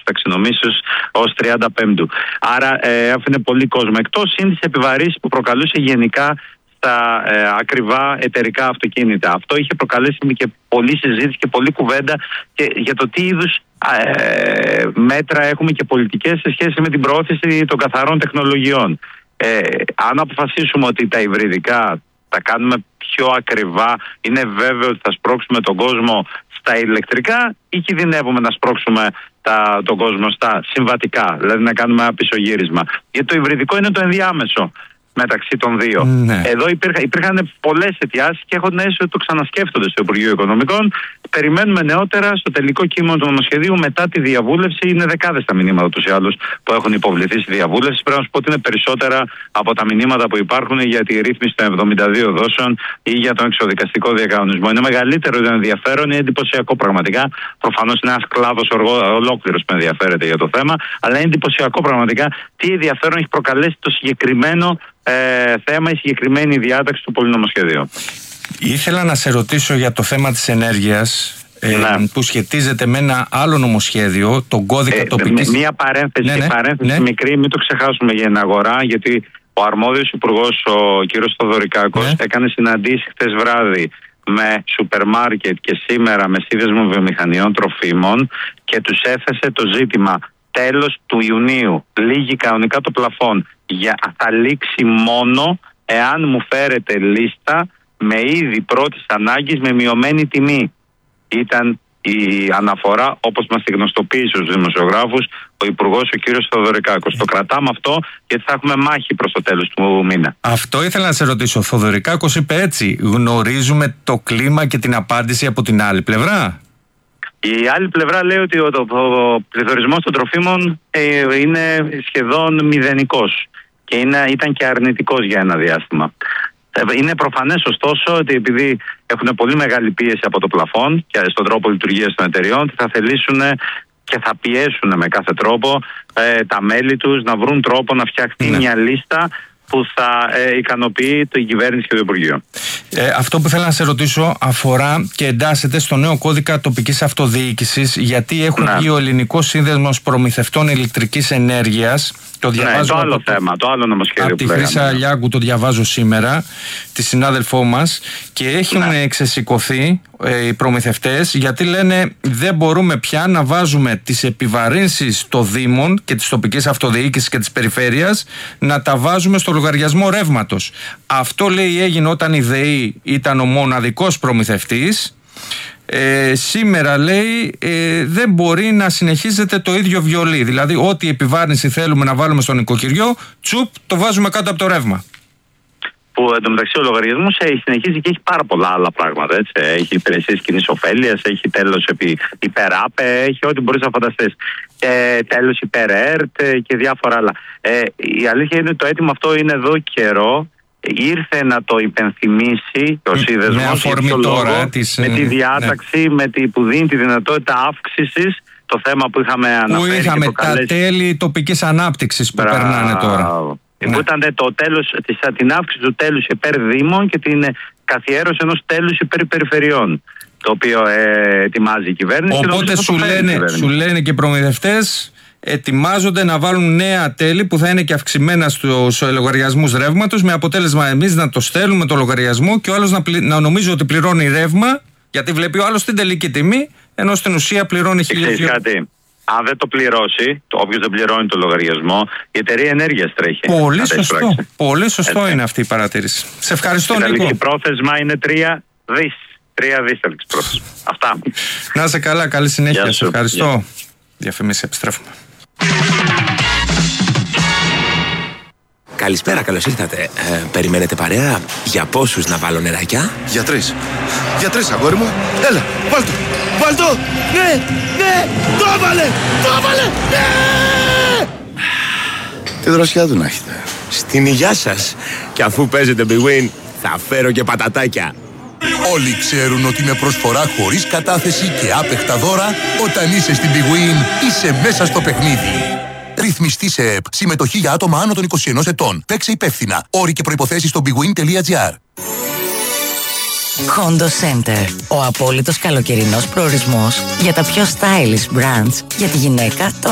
ταξινομήσεως ως 35. Άρα άφηνε πολύ κόσμο εκτός, είναι τις επιβαρύσεις που προκαλούσε γενικά στα ακριβά εταιρικά αυτοκίνητα. Αυτό είχε προκαλέσει και πολλή συζήτηση και πολλή κουβέντα και για το τι είδους μέτρα έχουμε και πολιτικές σε σχέση με την προώθηση των καθαρών τεχνολογιών. Αν αποφασίσουμε ότι τα υβριδικά τα κάνουμε πιο ακριβά, είναι βέβαιο ότι θα σπρώξουμε τον κόσμο στα ηλεκτρικά ή κινδυνεύουμε να σπρώξουμε τον κόσμο στα συμβατικά, δηλαδή να κάνουμε ένα πισωγύρισμα? Γιατί το υβριδικό είναι το ενδιάμεσο μεταξύ των δύο. Ναι. Εδώ υπήρχαν πολλές αιτιάσεις και έχω την αίσθηση ότι το ξανασκέφτονται στο Υπουργείο Οικονομικών. Περιμένουμε νεότερα στο τελικό κείμενο του νομοσχεδίου μετά τη διαβούλευση. Είναι δεκάδες τα μηνύματα τους ή άλλους που έχουν υποβληθεί στη διαβούλευση. Πρέπει να σου πω ότι είναι περισσότερα από τα μηνύματα που υπάρχουν για τη ρύθμιση των 72 δόσεων ή για τον εξοδικαστικό διακανονισμό. Είναι μεγαλύτερο το ενδιαφέρον, είναι εντυπωσιακό πραγματικά. Προφανώς είναι ένας κλάδος ολόκληρος που ενδιαφέρεται για το θέμα, αλλά είναι εντυπωσιακό πραγματικά τι ενδιαφέρον έχει προκαλέσει το συγκεκριμένο θέμα, η συγκεκριμένη διάταξη του πολυνομοσχεδίου. Ήθελα να σε ρωτήσω για το θέμα της ενέργειας που σχετίζεται με ένα άλλο νομοσχέδιο, τον κώδικα τοπικής... Μία παρένθεση μικρή, μην το ξεχάσουμε για την αγορά, γιατί ο αρμόδιος υπουργός, ο κύριος Θοδωρικάκος, έκανε συναντήσεις χτες βράδυ με σούπερ μάρκετ και σήμερα με σύνδεσμο βιομηχανιών τροφίμων και τους έθεσε το ζήτημα τέλος του Ιουνίου. Λύγει κανονικά το πλαφόν. Θα λήξει μόνο εάν μου φέρετε λίστα με είδη πρώτης ανάγκης με μειωμένη τιμή. Ήταν η αναφορά, όπως μας τη γνωστοποίησε στους δημοσιογράφους ο Υπουργός, ο κύριος Θοδωρικάκος. Το κρατάμε αυτό γιατί θα έχουμε μάχη προς το τέλος του μήνα. Αυτό ήθελα να σε ρωτήσω. Ο Θοδωρικάκος είπε έτσι. Γνωρίζουμε το κλίμα και την απάντηση από την άλλη πλευρά? Η άλλη πλευρά λέει ότι ο πληθωρισμός των τροφίμων είναι σχεδόν μηδενικός και ήταν και αρνητικός για ένα διάστημα. Είναι προφανές ωστόσο ότι επειδή έχουν πολύ μεγάλη πίεση από το πλαφόν και στον τρόπο λειτουργίας των εταιριών, θα θελήσουν και θα πιέσουν με κάθε τρόπο τα μέλη τους να βρουν τρόπο να φτιαχτεί μια λίστα που θα ικανοποιεί την κυβέρνηση και το Υπουργείο. Αυτό που θέλω να σε ρωτήσω αφορά και εντάσσεται στο νέο κώδικα τοπικής αυτοδιοίκησης, γιατί έχουν βγει ο Ελληνικός Σύνδεσμος Προμηθευτών Ηλεκτρικής Ενέργειας. Το διαβάζω το άλλο νομοσχέδιο. Από τη Χρύσα Λιάγκου το διαβάζω σήμερα, τη συνάδελφό μας, και έχουν εξεσηκωθεί οι προμηθευτές, γιατί λένε δεν μπορούμε πια να βάζουμε τις επιβαρύνσεις των Δήμων και της τοπικής αυτοδιοίκησης και της περιφέρειας να τα βάζουμε στο λογαριασμό ρεύματος. Αυτό, λέει, έγινε όταν η ΔΕΗ ήταν ο μοναδικός προμηθευτής. Σήμερα, λέει, δεν μπορεί να συνεχίζεται το ίδιο βιολί. Δηλαδή, ό,τι επιβάρυνση θέλουμε να βάλουμε στο νοικοκυριό, τσουπ, το βάζουμε κάτω από το ρεύμα. Που εντωμεταξύ ο λογαριασμός συνεχίζει και έχει πάρα πολλά άλλα πράγματα. Έτσι. Έχει υπηρεσίες κοινής ωφέλειας, έχει τέλος υπεράπε, έχει ό,τι μπορείς να φανταστείς. Τέλος υπερέρτ και διάφορα άλλα. Η αλήθεια είναι ότι το αίτημα αυτό είναι εδώ καιρό. Ήρθε να το υπενθυμίσει ο Σύνδεσμος με τη διάταξη που δίνει τη δυνατότητα αύξησης, το θέμα που είχαμε αναφέρει. Που είχαμε τα τέλη τοπικής ανάπτυξης που περνάνε τώρα. Που ήταν το τέλος, την αύξηση του τέλους υπέρ Δήμων και την καθιέρωση ενός τέλους υπέρ περιφερειών, το οποίο ετοιμάζει η κυβέρνηση. Οπότε σου λένε και οι προμηθευτές ετοιμάζονται να βάλουν νέα τέλη που θα είναι και αυξημένα στους λογαριασμούς ρεύματος, με αποτέλεσμα εμείς να το στέλνουμε το λογαριασμό και ο άλλος να νομίζει ότι πληρώνει ρεύμα, γιατί βλέπει ο άλλος την τελική τιμή, ενώ στην ουσία πληρώνει 1.000. Αν δεν το πληρώσει, όποιος δεν πληρώνει το λογαριασμό, η εταιρεία ενέργειας τρέχει. Πολύ σωστό είναι αυτή η παρατήρηση. Σε ευχαριστώ, Νίκο. Το πρόθεσμα είναι 3 δις. 3 δις έλεξε πρόθεσμα. Αυτά. Να είσαι καλά, καλή συνέχεια. Σε ευχαριστώ. Διαφημίσεις, επιστρέφουμε. Καλησπέρα, καλώς ήρθατε. Περιμένετε παρέα? Για πόσους να βάλω νεράκια? Για 3. Για 3, αγόρι μου. Έλα, βάλ' το. Βάλ' το. Ναι, ναι. Το έβαλε, ναι. Τι δροσιά του να έχετε. Στην υγειά σας. Και αφού παίζετε Big Win, θα φέρω και πατατάκια. Όλοι ξέρουν ότι με προσφορά χωρίς κατάθεση και άπεχτα δώρα, όταν είσαι στην Big Win, είσαι μέσα στο παιχνίδι. Ρυθμιστή σε ΕΠ. Συμμετοχή για άτομα άνω των 21 ετών. Παίξε υπεύθυνα. Όροι και προϋποθέσεις στο bigwin.gr. Hondo Center. Ο απόλυτος καλοκαιρινός προορισμός για τα πιο stylish brands για τη γυναίκα,